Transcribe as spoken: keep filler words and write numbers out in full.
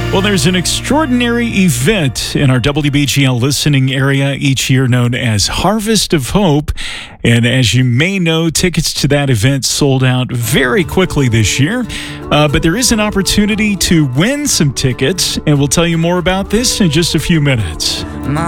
Well, there's an extraordinary event in our W B G L listening area each year known as Harvest of Hope. And as you may know, tickets to that event sold out very quickly this year. Uh, but there is an opportunity to win some tickets, and we'll tell you more about this in just a few minutes.